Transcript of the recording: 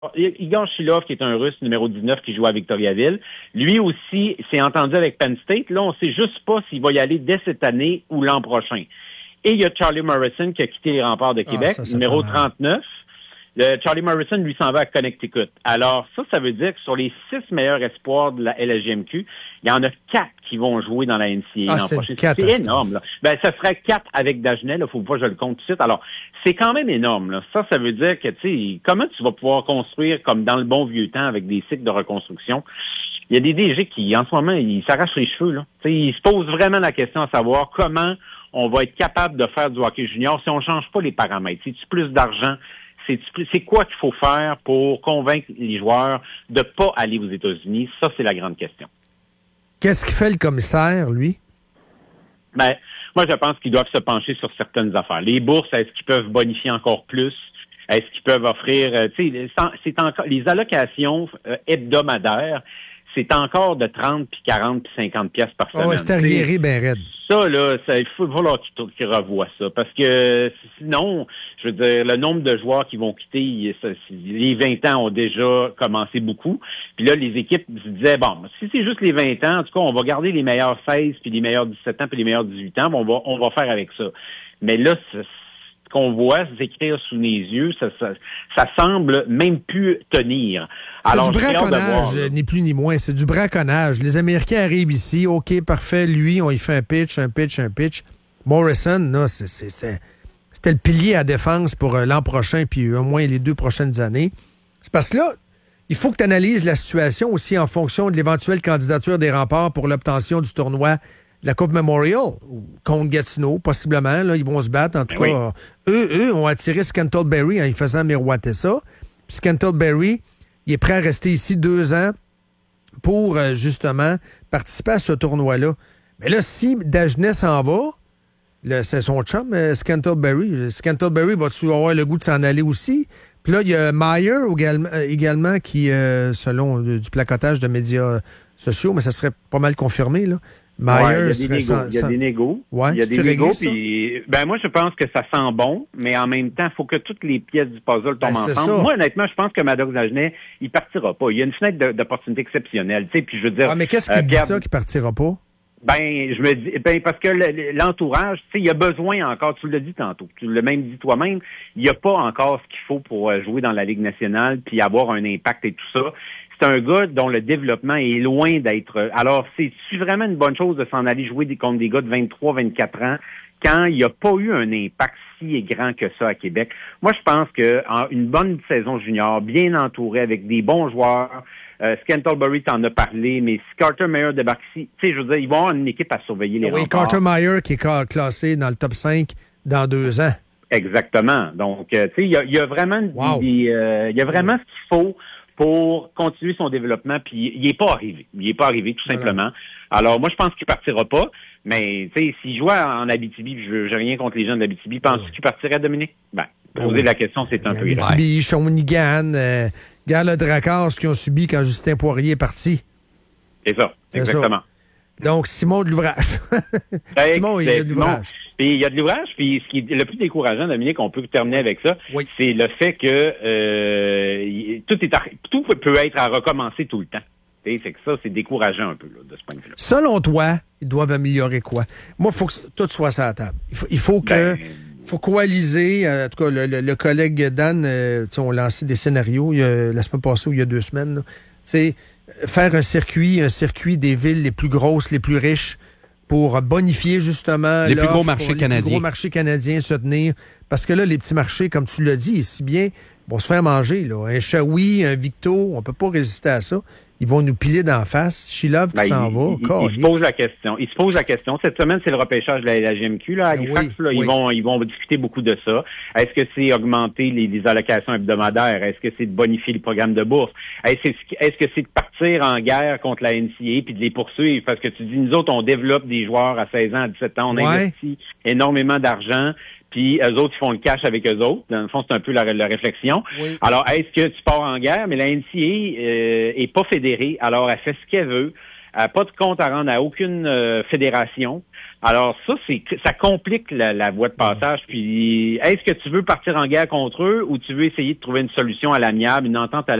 Igor Shilov, qui est un Russe numéro 19 qui joue à Victoriaville, lui aussi s'est entendu avec Penn State. Là, on sait juste pas s'il va y aller dès cette année ou l'an prochain. Et il y a Charlie Morrison qui a quitté les Remparts de Québec, numéro 39. Charlie Morrison, lui, s'en va à Connecticut. Alors, ça veut dire que sur les 6 meilleurs espoirs de la LSJMQ, il y en a 4 qui vont jouer dans la NCAA l'an prochain. C'est énorme, là. Ben, ça serait 4 avec Dagenet, là. Faut pas que je le compte tout de suite. Alors, c'est quand même énorme, là. Ça veut dire que, tu sais, comment tu vas pouvoir construire comme dans le bon vieux temps avec des cycles de reconstruction? Il y a des DG qui, en ce moment, ils s'arrachent les cheveux, là. Tu sais, ils se posent vraiment la question à savoir comment on va être capable de faire du hockey junior si on change pas les paramètres. C'est-tu plus d'argent? C'est quoi qu'il faut faire pour convaincre les joueurs de pas aller aux États-Unis? Ça, c'est la grande question. Qu'est-ce qu'il fait le commissaire, lui? Ben, moi, je pense qu'ils doivent se pencher sur certaines affaires. Les bourses, est-ce qu'ils peuvent bonifier encore plus? Est-ce qu'ils peuvent offrir, c'est encore, les allocations hebdomadaires, c'est encore de 30, puis 40, puis 50 piastres par semaine. Ouais, c'est arriéré ben raide. Ça, là, il faut falloir qu'ils revoient ça. Parce que sinon, je veux dire, le nombre de joueurs qui vont quitter, les 20 ans ont déjà commencé beaucoup. Puis là, les équipes se disaient, bon, si c'est juste les 20 ans, en tout cas, on va garder les meilleurs 16, puis les meilleurs 17 ans, puis les meilleurs 18 ans, on va faire avec ça. Mais là, ce qu'on voit s'écrire sous les yeux, ça semble même plus tenir. Alors, c'est du braconnage, ni plus ni moins. C'est du braconnage. Les Américains arrivent ici, OK, parfait, lui, on y fait un pitch. Morrison, là, c'était le pilier à défense pour l'an prochain, puis au moins les 2 prochaines années. C'est parce que là, il faut que tu analyses la situation aussi en fonction de l'éventuelle candidature des Remparts pour l'obtention du tournoi de la Coupe Memorial, contre Gatineau, possiblement. Là, ils vont se battre. En tout cas, eux ont attiré Scantlebury en y faisant miroiter ça. Puis Scantlebury, il est prêt à rester ici 2 ans pour, justement, participer à ce tournoi-là. Mais là, si Dagenet s'en va, c'est son chum, Scantlebury. Scantlebury va-tu avoir le goût de s'en aller aussi? Puis là, il y a Meyer également qui, selon du placotage de médias sociaux, mais ça serait pas mal confirmé, là. Meyer, il y a des négos. Ouais, il y a des négos. Puis, ben moi, je pense que ça sent bon, mais en même temps, il faut que toutes les pièces du puzzle tombent ensemble. Ça. Moi, honnêtement, je pense que Maddox Dagenet, il partira pas. Il y a une fenêtre d'opportunité exceptionnelle. Tu sais, puis je veux dire. Ah, mais qu'est-ce qui dit ça qu'il partira pas? Ben, je me dis, parce que l'entourage, tu sais, il y a besoin encore, tu l'as dit tantôt, tu l'as même dit toi-même, il n'y a pas encore ce qu'il faut pour jouer dans la Ligue nationale puis avoir un impact et tout ça. C'est un gars dont le développement est loin d'être... Alors, c'est-tu vraiment une bonne chose de s'en aller jouer contre des gars de 23, 24 ans quand il n'y a pas eu un impact si grand que ça à Québec? Moi, je pense que une bonne saison junior, bien entourée, avec des bons joueurs, Scantlebury t'en a parlé, mais si Carter Meyer débarque ici, tu sais, je veux dire, ils vont avoir une équipe à surveiller les remparts. Carter Meyer qui est classé dans le top 5 dans 2 ans. Exactement. Donc, tu sais, il y a vraiment il y a vraiment ce qu'il faut pour continuer son développement, puis il est pas arrivé. Il est pas arrivé, tout simplement. Alors, moi, je pense qu'il partira pas, mais, tu sais, s'il jouait en Abitibi, puis j'ai rien contre les gens de l'Abitibi, penses-tu qu'il partirait, Dominique? Ben, poser la question, c'est un peu grave. Abitibi, Shawinigan, regarde le Dracars qu'ils ont subi quand Justin Poirier est parti. C'est ça, exactement. Ça. Donc, Simon de l'ouvrage. Simon, il y a de l'ouvrage. Puis il y a de l'ouvrage, puis ce qui est le plus décourageant, Dominique, on peut terminer avec ça, c'est le fait que tout peut être à recommencer tout le temps. C'est que ça, c'est décourageant un peu là, de ce point de vue-là. Selon toi, ils doivent améliorer quoi? Moi, il faut que tout soit sur la table. Il faut faut coaliser. En tout cas, le collègue Dan, on lancé des scénarios la semaine passée ou il y a 2 semaines. Faire un circuit des villes les plus grosses, les plus riches, pour bonifier justement les plus gros marchés canadiens. Les plus gros marchés canadiens se tenir. Parce que là, les petits marchés, comme tu l'as dit, si bien, vont se faire manger. Là. Un Shawi, un Victo, on peut pas résister à ça. Ils vont nous piler d'en face. Shilov qui s'en va. Il se pose la question. Il se pose la question. Cette semaine, c'est le repêchage de la GMQ. Là, à Halifax, ils vont discuter beaucoup de ça. Est-ce que c'est augmenter les allocations hebdomadaires? Est-ce que c'est de bonifier le programme de bourse? Est-ce que c'est de partir en guerre contre la NCAA puis de les poursuivre? Parce que tu dis, nous autres, on développe des joueurs à 16 ans, à 17 ans. On investit énormément d'argent. Puis eux autres, ils font le cash avec eux autres. Dans le fond, c'est un peu la réflexion. Oui. Alors, est-ce que tu pars en guerre? Mais la NCAA est pas fédérée. Alors, elle fait ce qu'elle veut. Elle n'a pas de compte à rendre à aucune fédération. Alors ça complique la voie de passage. Puis est-ce que tu veux partir en guerre contre eux ou tu veux essayer de trouver une solution à l'amiable, une entente à